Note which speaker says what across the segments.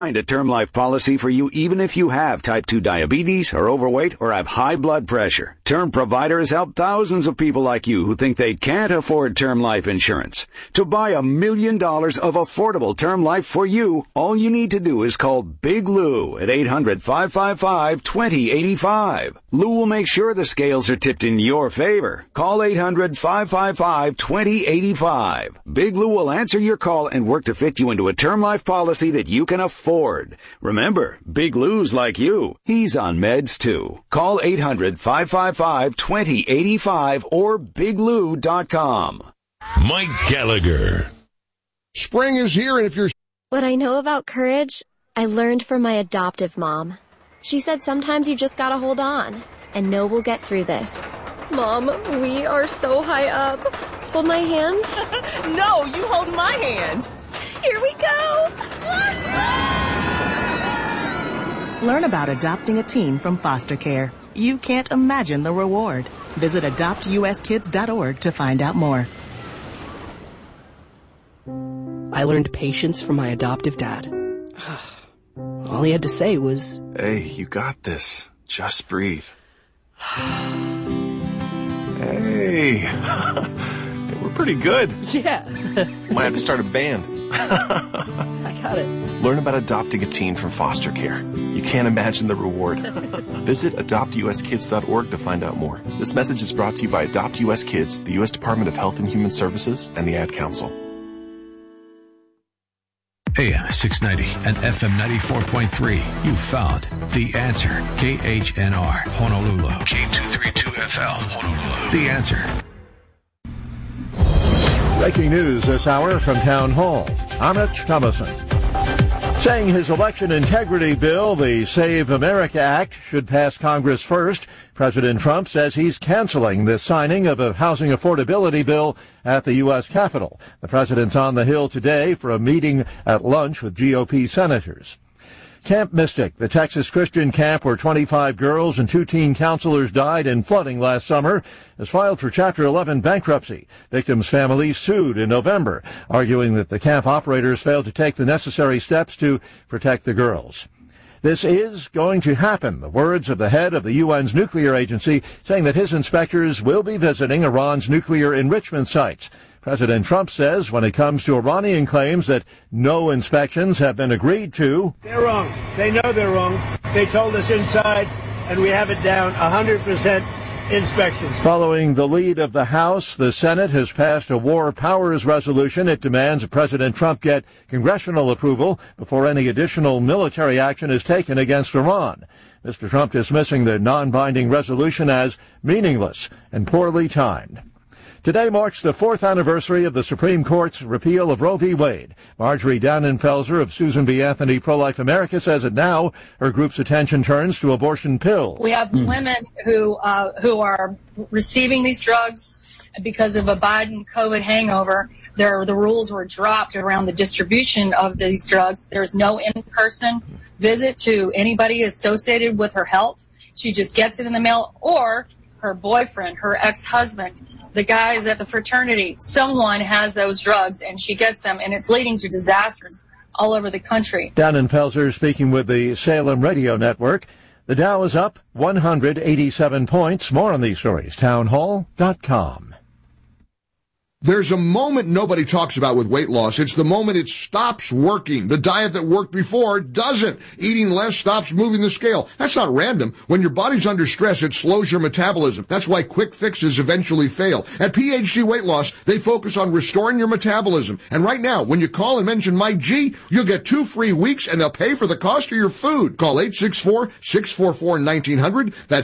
Speaker 1: Find a term life policy for you even if you have type 2 diabetes, are overweight, or have high blood pressure. Term providers help thousands of people like you who think they can't afford term life insurance. To buy $1 million of affordable term life for you, all you need to do is call Big Lou at 800-555-2085. Lou will make sure the scales are tipped in your favor. Call 800-555-2085. Big Lou will answer your call and work to fit you into a term life policy that you can afford. Remember, Big Lou's like you. He's on meds too. Call 800-555-2085 or biglou.com.
Speaker 2: Mike Gallagher.
Speaker 3: Spring is here, and if you're...
Speaker 4: What I know about courage, I learned from my adoptive mom. She said sometimes you just gotta hold on and know we'll get through this. Mom, we are so high up. Hold my hand.
Speaker 5: No, you hold my hand.
Speaker 4: Here we go.
Speaker 6: Learn about adopting a teen from foster care. You can't imagine the reward. Visit adoptuskids.org to find out more.
Speaker 7: I learned patience from my adoptive dad. All he had to say was,
Speaker 8: "Hey, you got this. Just breathe." Hey, we're pretty good.
Speaker 7: Yeah.
Speaker 8: Might have to start a band.
Speaker 7: I got it.
Speaker 8: Learn about adopting a teen from foster care. You can't imagine the reward. Visit adoptuskids.org to find out more. This message is brought to you by Adopt US Kids, the U.S. Department of Health and Human Services, and the Ad Council.
Speaker 2: AM 690 and FM 94.3. You found The Answer. KHNR, Honolulu. K232FL, Honolulu. The Answer.
Speaker 9: Breaking news this hour from Town Hall. Amit Thomason. Saying his election integrity bill, the Save America Act, should pass Congress first, President Trump says he's canceling the signing of a housing affordability bill at the U.S. Capitol. The president's on the Hill today for a meeting at lunch with GOP senators. Camp Mystic, the Texas Christian camp where 25 girls and 2 teen counselors died in flooding last summer, has filed for Chapter 11 bankruptcy. Victims' families sued in November, arguing that the camp operators failed to take the necessary steps to protect the girls. This is going to happen, the words of the head of the UN's nuclear agency, saying that his inspectors will be visiting Iran's nuclear enrichment sites. President Trump says when it comes to Iranian claims that no inspections have been agreed to,
Speaker 10: they're wrong. They know they're wrong. They told us inside, and we have it down 100% inspections.
Speaker 9: Following the lead of the House, the Senate has passed a war powers resolution. It demands President Trump get congressional approval before any additional military action is taken against Iran. Mr. Trump dismissing the non-binding resolution as meaningless and poorly timed. Today marks the 4th anniversary of the Supreme Court's repeal of Roe v. Wade. Marjorie Dannenfelser of Susan B. Anthony Pro-Life America says that now her group's attention turns to abortion pills.
Speaker 11: We have women who are receiving these drugs because of a Biden COVID hangover. The rules were dropped around the distribution of these drugs. There's no in-person visit to anybody associated with her health. She just gets it in the mail, or her boyfriend, her ex-husband, the guys at the fraternity, someone has those drugs and she gets them, and it's leading to disasters all over the country.
Speaker 9: Dannenfelser speaking with the Salem Radio Network. The Dow is up 187 points. More on these stories, townhall.com.
Speaker 3: There's a moment nobody talks about with weight loss. It's the moment it stops working. The diet that worked before doesn't. Eating less stops moving the scale. That's not random. When your body's under stress, it slows your metabolism. That's why quick fixes eventually fail. At PhD Weight Loss, they focus on restoring your metabolism. And right now, when you call and mention Mike G, you'll get 2 free weeks and they'll pay for the cost of your food. Call 864-644-1900. That's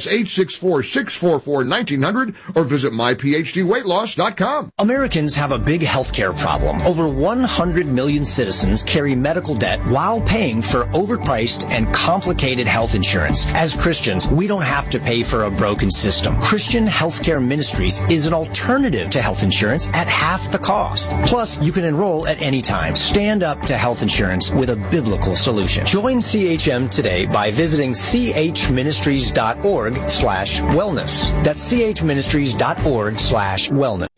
Speaker 3: 864-644-1900 or visit myphdweightloss.com.
Speaker 12: Americans have a big healthcare problem. Over 100 million citizens carry medical debt while paying for overpriced and complicated health insurance. As Christians, we don't have to pay for a broken system. Christian Healthcare Ministries is an alternative to health insurance at half the cost. Plus, you can enroll at any time. Stand up to health insurance with a biblical solution. Join CHM today by visiting chministries.org/wellness. That's chministries.org/wellness.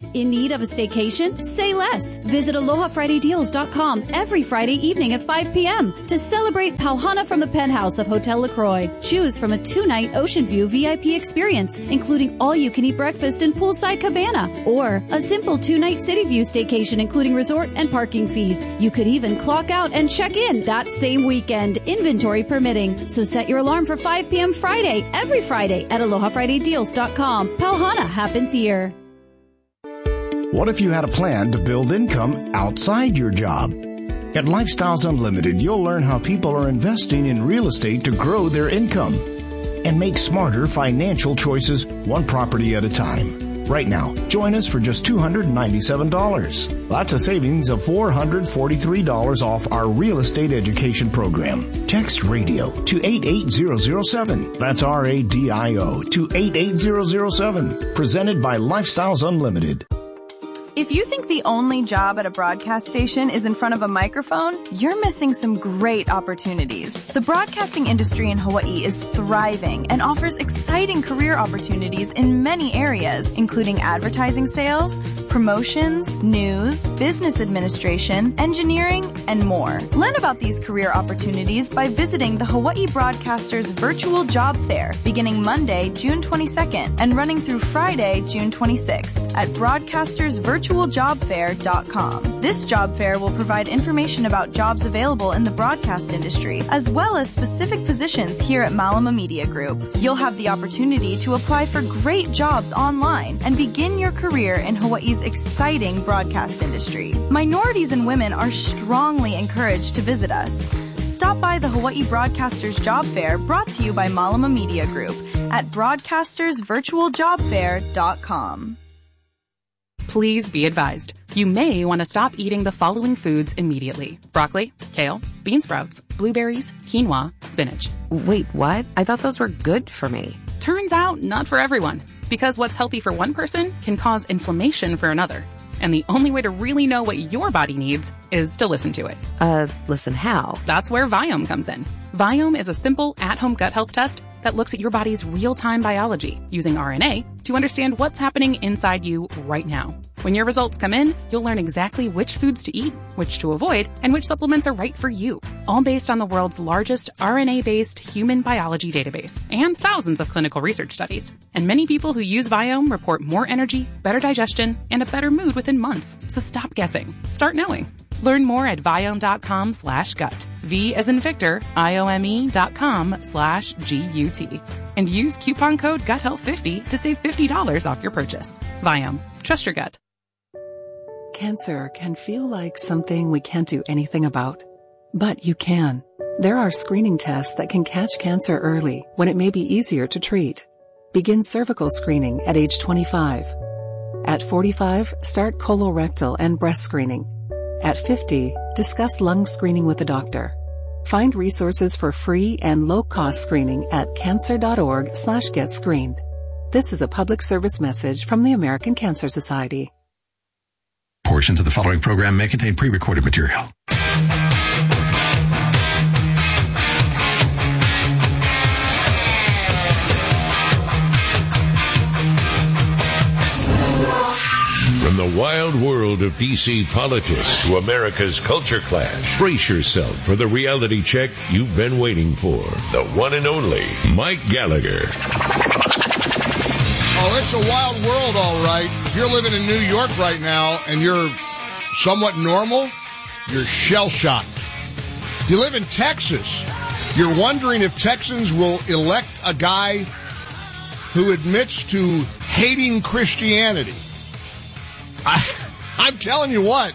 Speaker 13: In need of a staycation? Say less. Visit AlohaFridayDeals.com every Friday evening at 5 p.m. to celebrate Pauhana from the penthouse of Hotel LaCroix. Choose from a 2-night Ocean View VIP experience, including all-you-can-eat breakfast and poolside cabana, or a simple 2-night City View staycation, including resort and parking fees. You could even clock out and check in that same weekend, inventory permitting. So set your alarm for 5 p.m. Friday, every Friday at AlohaFridayDeals.com. Pauhana happens here.
Speaker 14: What if you had a plan to build income outside your job? At Lifestyles Unlimited, you'll learn how people are investing in real estate to grow their income and make smarter financial choices one property at a time. Right now, join us for just $297. That's a savings of $443 off our real estate education program. Text RADIO to 88007. That's RADIO to 88007. Presented by Lifestyles Unlimited.
Speaker 15: If you think the only job at a broadcast station is in front of a microphone, you're missing some great opportunities. The broadcasting industry in Hawaii is thriving and offers exciting career opportunities in many areas, including advertising sales, promotions, news, business administration, engineering, and more. Learn about these career opportunities by visiting the Hawaii Broadcasters Virtual Job Fair, beginning Monday, June 22nd, and running through Friday, June 26th, at broadcastersvirtualjobfair.com. This job fair will provide information about jobs available in the broadcast industry, as well as specific positions here at Malama Media Group. You'll have the opportunity to apply for great jobs online and begin your career in Hawaii's exciting broadcast industry. Minorities and women are strongly encouraged to visit us. Stop by the Hawaii Broadcasters Job Fair, brought to you by Malama Media Group, at broadcastersvirtualjobfair.com.
Speaker 16: Please be advised, you may want to stop eating the following foods immediately: broccoli, kale, bean sprouts, blueberries, quinoa, spinach.
Speaker 17: Wait, what? I thought those were good for me.
Speaker 16: Turns out, not for everyone. Because what's healthy for one person can cause inflammation for another. And the only way to really know what your body needs is to listen to it.
Speaker 17: Listen how?
Speaker 16: That's where Viome comes in. Viome is a simple at-home gut health test that looks at your body's real-time biology using RNA to understand what's happening inside you right now. When your results come in, you'll learn exactly which foods to eat, which to avoid, and which supplements are right for you. All based on the world's largest RNA-based human biology database and thousands of clinical research studies. And many people who use Viome report more energy, better digestion, and a better mood within months. So stop guessing. Start knowing. Learn more at Viome.com/gut. V as in Victor, IOME.com/GUT. And use coupon code GUTHEALTH50 to save $50 off your purchase. Viome. Trust your gut.
Speaker 18: Cancer can feel like something we can't do anything about. But you can. There are screening tests that can catch cancer early when it may be easier to treat. Begin cervical screening at age 25. At 45, start colorectal and breast screening. At 50, discuss lung screening with a doctor. Find resources for free and low-cost screening at cancer.org/getscreened. This is a public service message from the American Cancer Society.
Speaker 2: Portions of the following program may contain pre-recorded material.
Speaker 19: From the wild world of D.C. politics to America's culture clash, brace yourself for the reality check you've been waiting for. The one and only Mike Gallagher.
Speaker 3: Oh, it's a wild world, all right. If you're living in New York right now and you're somewhat normal, you're shell-shocked. If you live in Texas, you're wondering if Texans will elect a guy who admits to hating Christianity. I'm telling you what,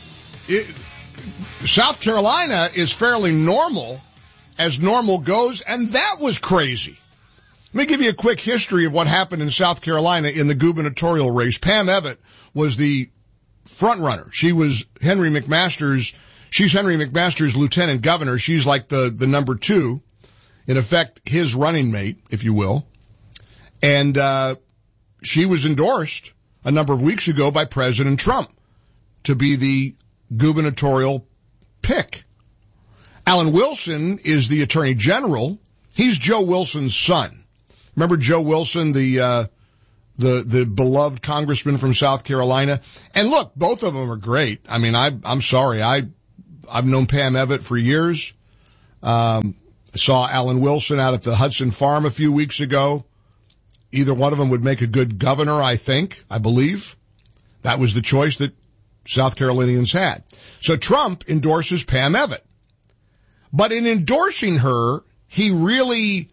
Speaker 3: South Carolina is fairly normal, as normal goes, and that was crazy. Let me give you a quick history of what happened in South Carolina in the gubernatorial race. Pam Evatt was the front runner. She was Henry McMaster's lieutenant governor. She's like the number two, in effect, his running mate, if you will. And she was endorsed a number of weeks ago by President Trump to be the gubernatorial pick. Alan Wilson is the attorney general. He's Joe Wilson's son. Remember Joe Wilson, the the beloved congressman from South Carolina. And look, both of them are great. I mean, I'm sorry. I've known Pam Evitt for years. I saw Alan Wilson out at the Hudson Farm a few weeks ago. Either one of them would make a good governor, I believe. That was the choice that South Carolinians had. So Trump endorses Pam Evitt. But in endorsing her, he really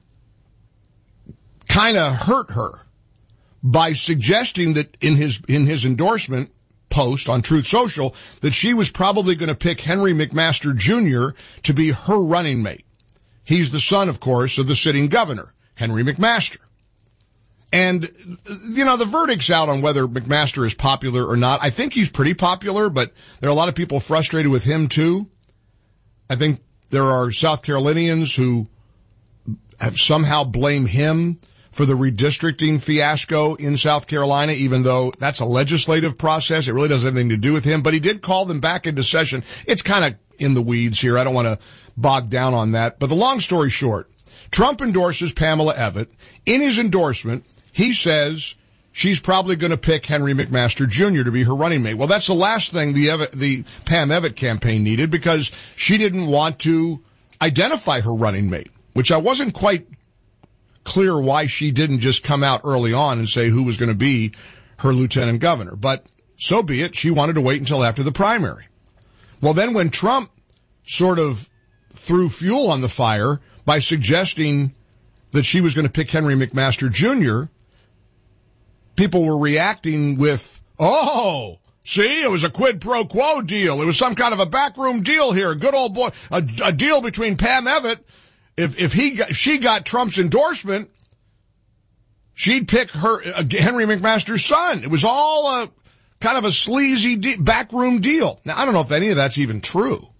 Speaker 3: kind of hurt her by suggesting that in his endorsement post on Truth Social that she was probably going to pick Henry McMaster Jr. to be her running mate. He's the son, of course, of the sitting governor, Henry McMaster. And, the verdict's out on whether McMaster is popular or not. I think he's pretty popular, but there are a lot of people frustrated with him, too. I think there are South Carolinians who have somehow blamed him for the redistricting fiasco in South Carolina, even though that's a legislative process. It really doesn't have anything to do with him. But he did call them back into session. It's kind of in the weeds here. I don't want to bog down on that. But the long story short, Trump endorses Pamela Evitt. In his endorsement, he says she's probably going to pick Henry McMaster Jr. to be her running mate. Well, that's the last thing the Pam Evitt campaign needed, because she didn't want to identify her running mate, which I wasn't quite clear why she didn't just come out early on and say who was going to be her lieutenant governor. But so be it. She wanted to wait until after the primary. Well, then when Trump sort of threw fuel on the fire by suggesting that she was going to pick Henry McMaster Jr., people were reacting with, oh, see, it was a quid pro quo deal. It was some kind of a backroom deal here. Good old boy, a deal between Pam Evitt. If she got Trump's endorsement, she'd pick Henry McMaster's son. It was all a kind of a sleazy backroom deal. Now, I don't know if any of that's even true.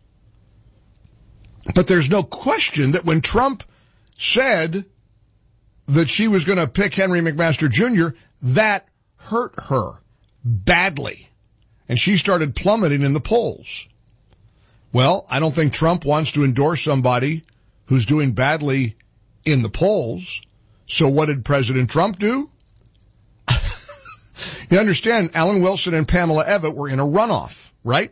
Speaker 3: But there's no question that when Trump said that she was going to pick Henry McMaster Jr., that hurt her badly. And she started plummeting in the polls. Well, I don't think Trump wants to endorse somebody who's doing badly in the polls. So what did President Trump do? You understand, Alan Wilson and Pamela Evitt were in a runoff, right?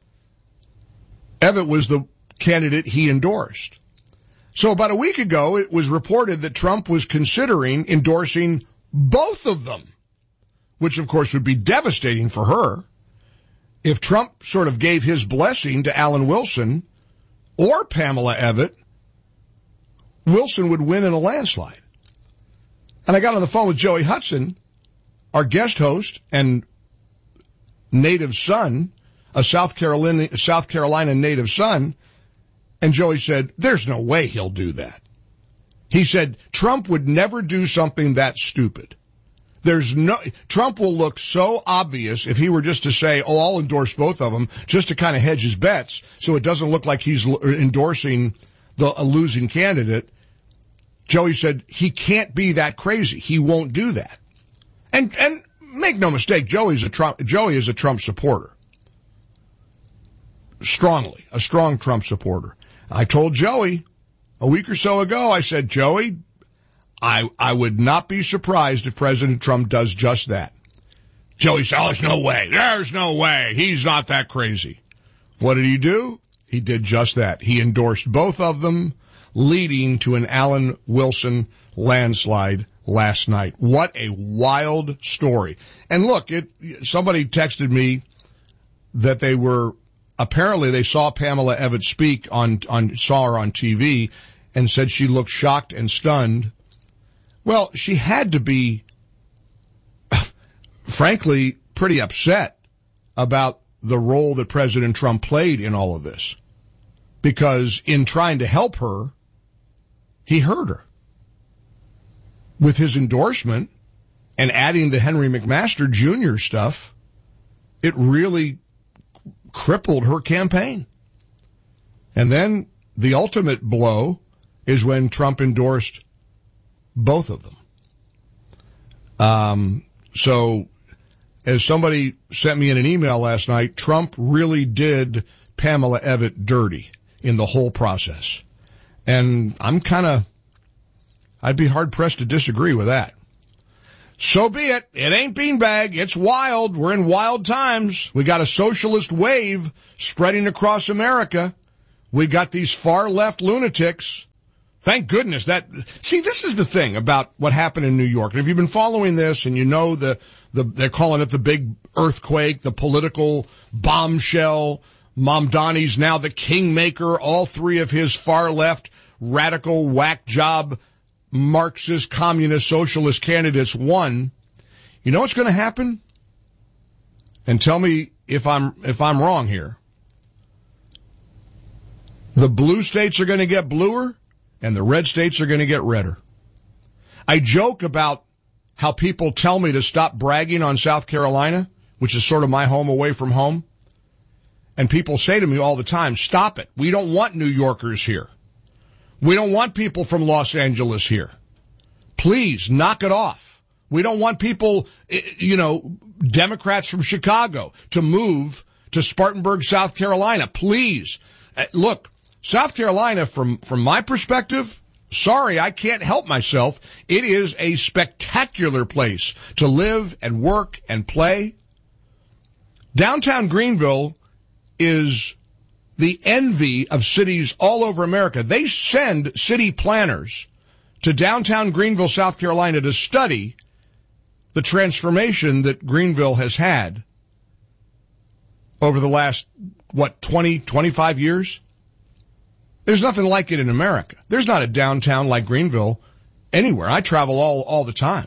Speaker 3: Evitt was the candidate he endorsed. So about a week ago, it was reported that Trump was considering endorsing both of them, which of course would be devastating for her. If Trump sort of gave his blessing to Alan Wilson or Pamela Evitt, Wilson would win in a landslide. And I got on the phone with Joey Hudson, our guest host and native son, a South Carolina native son, and Joey said, there's no way he'll do that. He said, Trump would never do something that stupid. Trump will look so obvious if he were just to say, oh, I'll endorse both of them, just to kind of hedge his bets so it doesn't look like he's endorsing a losing candidate. Joey said he can't be that crazy. He won't do that. And make no mistake, Joey is a Trump supporter. Strongly, a strong Trump supporter. I told Joey a week or so ago, I said, Joey, I would not be surprised if President Trump does just that. Joey said, oh, there's no way. There's no way. He's not that crazy. What did he do? He did just that. He endorsed both of them, leading to an Alan Wilson landslide last night. What a wild story. And look, somebody texted me that they saw Pamela Evitt speak saw her on TV and said she looked shocked and stunned. Well, she had to be, frankly, pretty upset about the role that President Trump played in all of this. Because in trying to help her, he hurt her. With his endorsement and adding the Henry McMaster Jr. stuff, it really crippled her campaign. And then the ultimate blow is when Trump endorsed both of them. So as somebody sent me in an email last night, Trump really did Pamela Evitt dirty in the whole process. And I'd be hard pressed to disagree with that. So be it. It ain't beanbag. It's wild. We're in wild times. We got a socialist wave spreading across America. We got these far-left lunatics. Thank goodness that... See, this is the thing about what happened in New York. And if you've been following this and you know they're calling it the big earthquake, the political bombshell, Mamdani's now the kingmaker, all three of his far-left, radical, whack job, Marxist, communist, socialist candidates won. You know what's going to happen? And tell me if I'm wrong here. The blue states are going to get bluer, and the red states are going to get redder. I joke about how people tell me to stop bragging on South Carolina, which is sort of my home away from home. And people say to me all the time, stop it. We don't want New Yorkers here. We don't want people from Los Angeles here. Please, knock it off. We don't want people, Democrats from Chicago to move to Spartanburg, South Carolina. Please. Look, South Carolina, from my perspective, sorry, I can't help myself. It is a spectacular place to live and work and play. Downtown Greenville is the envy of cities all over America. They send city planners to downtown Greenville, South Carolina to study the transformation that Greenville has had over the last, 20, 25 years? There's nothing like it in America. There's not a downtown like Greenville anywhere. I travel all the time.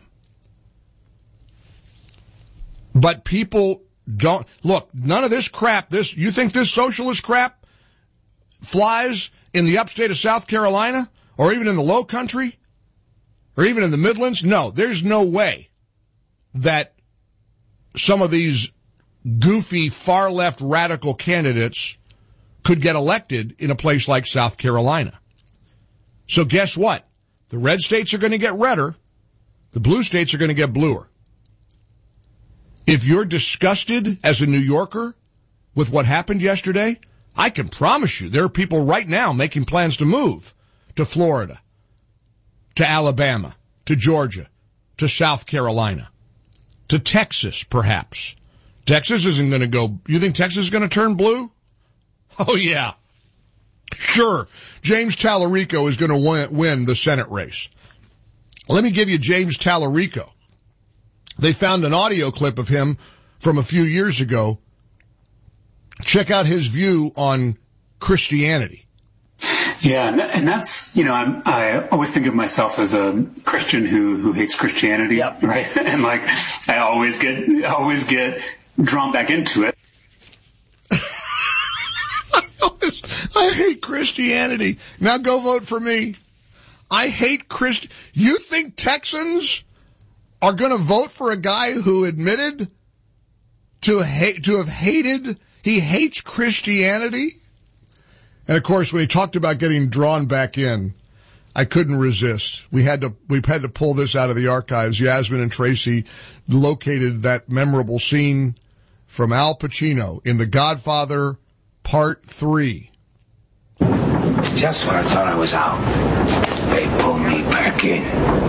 Speaker 3: But people don't, look, none of this crap, you think this socialist crap flies in the upstate of South Carolina or even in the low country or even in the Midlands? No, there's no way that some of these goofy far left radical candidates could get elected in a place like South Carolina. So guess what? The red states are going to get redder. The blue states are going to get bluer. If you're disgusted as a New Yorker with what happened yesterday, I can promise you there are people right now making plans to move to Florida, to Alabama, to Georgia, to South Carolina, to Texas, perhaps. Texas isn't going to go... You think Texas is going to turn blue? Oh, yeah. Sure, James Tallarico is going to win the Senate race. Let me give you James Tallarico. They found an audio clip of him from a few years ago. Check out his view on Christianity.
Speaker 20: Yeah, and that's, I always think of myself as a Christian who hates Christianity, yep. Right? And I always get drawn back into it.
Speaker 3: I hate Christianity. Now go vote for me. I hate You think Texans are going to vote for a guy who admitted to have hated, he hates Christianity? And of course, when he talked about getting drawn back in, I couldn't resist. We've had to pull this out of the archives. Yasmin and Tracy located that memorable scene from Al Pacino in The Godfather Part 3.
Speaker 21: Just when I thought I was out, they pulled me back in.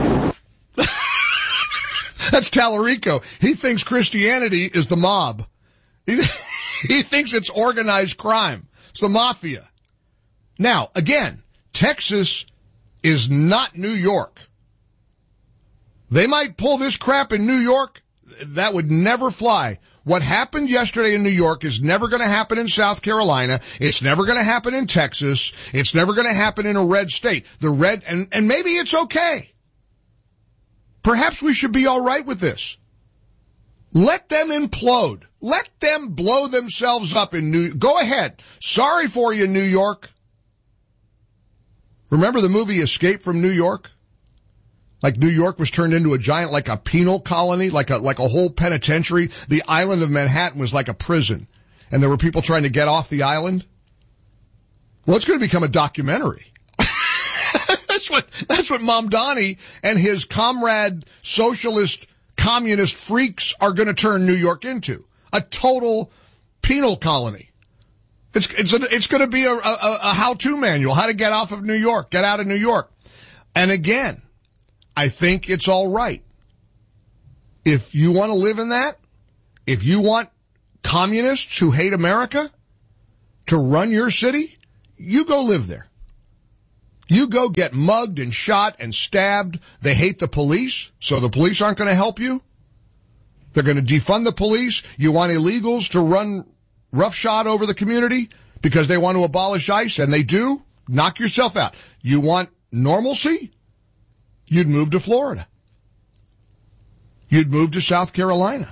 Speaker 3: That's Tallarico. He thinks Christianity is the mob. He thinks it's organized crime. It's the mafia. Now, again, Texas is not New York. They might pull this crap in New York. That would never fly. What happened yesterday in New York is never going to happen in South Carolina. It's never going to happen in Texas. It's never going to happen in a red state. And maybe it's okay. Perhaps we should be all right with this. Let them implode. Let them blow themselves up go ahead. Sorry for you, New York. Remember the movie Escape from New York? Like New York was turned into a giant, like a penal colony, like a whole penitentiary. The island of Manhattan was like a prison. And there were people trying to get off the island. Well, it's going to become a documentary. That's what Mamdani and his comrade socialist communist freaks are going to turn New York into. A total penal colony. It's going to be a how-to manual, how to get off of New York, get out of New York. And again, I think it's all right. If you want to live in that, if you want communists who hate America to run your city, you go live there. You go get mugged and shot and stabbed. They hate the police, so the police aren't going to help you. They're going to defund the police. You want illegals to run roughshod over the community because they want to abolish ICE, and they do? Knock yourself out. You want normalcy? You'd move to Florida. You'd move to South Carolina.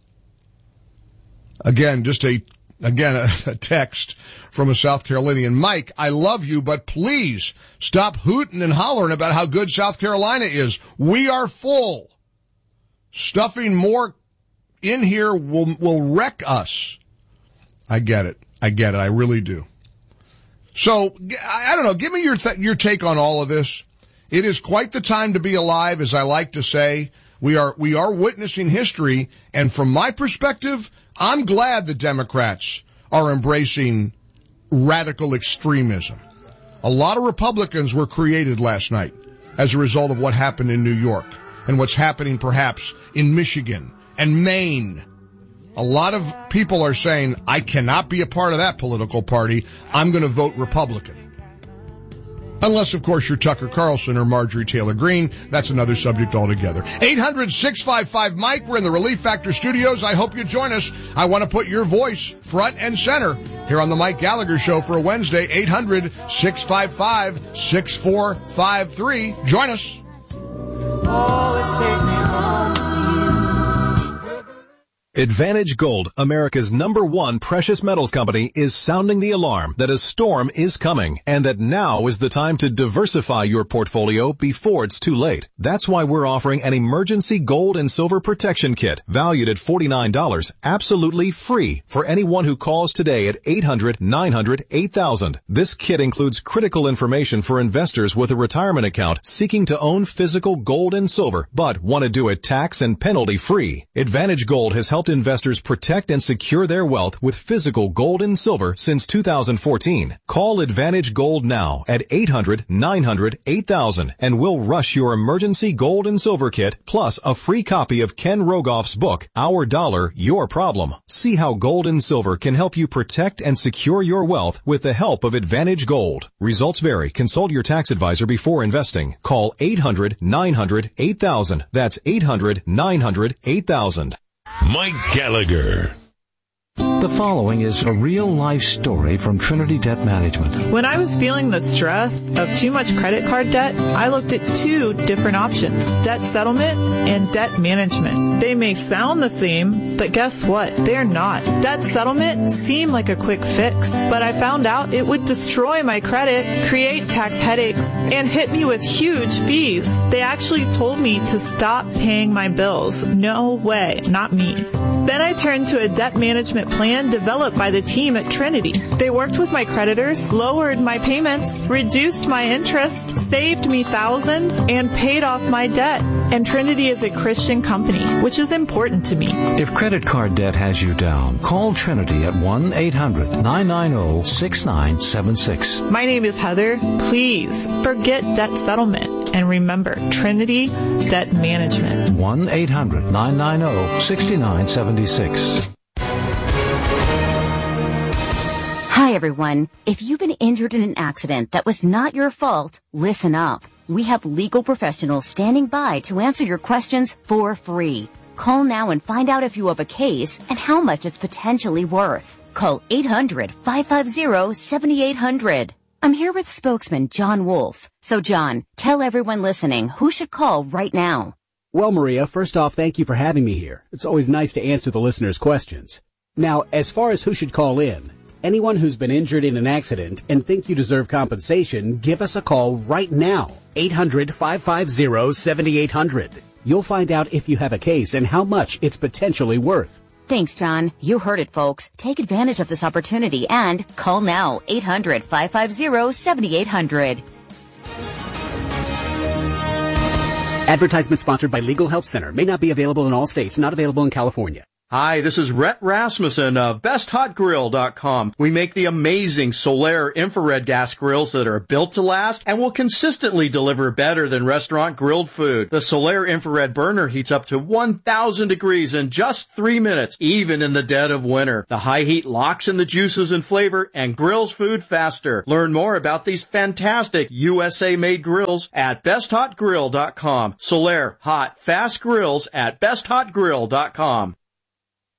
Speaker 3: Again, just a text from a South Carolinian. Mike, I love you, but please stop hooting and hollering about how good South Carolina is. We are full. Stuffing more in here will wreck us. I get it. I really do. So, I don't know. Give me your take on all of this. It is quite the time to be alive, as I like to say. We are witnessing history, and from my perspective, I'm glad the Democrats are embracing radical extremism. A lot of Republicans were created last night as a result of what happened in New York and what's happening perhaps in Michigan and Maine. A lot of people are saying, I cannot be a part of that political party. I'm going to vote Republican. Unless, of course, you're Tucker Carlson or Marjorie Taylor Greene. That's another subject altogether. 800-655-MIKE. We're in the Relief Factor studios. I hope you join us. I want to put your voice front and center here on the Mike Gallagher Show for a Wednesday. 800-655-6453. Join us.
Speaker 1: Always take me home. Advantage Gold, America's #1 precious metals company, is sounding the alarm that a storm is coming and that now is the time to diversify your portfolio before it's too late. That's why we're offering an emergency gold and silver protection kit valued at $49, absolutely free for anyone who calls today at 800-900-8000. This kit includes critical information for investors with a retirement account seeking to own physical gold and silver but want to do it tax and penalty free. Advantage Gold has helped investors protect and secure their wealth with physical gold and silver since 2014. Call Advantage Gold now at 800-900-8000 and we'll rush your emergency gold and silver kit plus a free copy of Ken Rogoff's book, Our Dollar, Your Problem. See how gold and silver can help you protect and secure your wealth with the help of Advantage Gold. Results vary. Consult your tax advisor before investing. Call 800-900-8000. That's 800-900-8000.
Speaker 19: Mike Gallagher.
Speaker 22: The following is a real-life story from Trinity Debt Management.
Speaker 23: When I was feeling the stress of too much credit card debt, I looked at two different options: debt settlement and debt management. They may sound the same, but guess what? They're not. Debt settlement seemed like a quick fix, but I found out it would destroy my credit, create tax headaches, and hit me with huge fees. They actually told me to stop paying my bills. No way, not me. Then I turned to a debt management plan developed by the team at Trinity. They worked with my creditors, lowered my payments, reduced my interest, saved me thousands, and paid off my debt. And Trinity is a Christian company, which is important to me.
Speaker 22: If credit card debt has you down, call Trinity at 1-800-990-6976.
Speaker 23: My name is Heather. Please forget debt settlement. And remember, Trinity Debt Management.
Speaker 22: 1-800-990-6976.
Speaker 24: Hi, everyone. If you've been injured in an accident that was not your fault, listen up. We have legal professionals standing by to answer your questions for free. Call now and find out if you have a case and how much it's potentially worth. Call 800-550-7800. I'm here with spokesman John Wolf. So, John, tell everyone listening who should call right now.
Speaker 25: Well, Maria, first off, thank you for having me here. It's always nice to answer the listeners' questions. Now, as far as who should call in, anyone who's been injured in an accident and think you deserve compensation, give us a call right now. 800-550-7800. You'll find out if you have a case and how much it's potentially worth.
Speaker 24: Thanks, John. You heard it, folks. Take advantage of this opportunity and call now. 800-550-7800.
Speaker 25: Advertisement sponsored by Legal Help Center. May not be available in all states. Not available in California.
Speaker 4: Hi, this is Rhett Rasmussen of BestHotGrill.com. We make the amazing Solaire infrared gas grills that are built to last and will consistently deliver better than restaurant grilled food. The Solaire infrared burner heats up to 1,000 degrees in just 3 minutes, even in the dead of winter. The high heat locks in the juices and flavor and grills food faster. Learn more about these fantastic USA-made grills at BestHotGrill.com. Solaire hot, fast grills at BestHotGrill.com.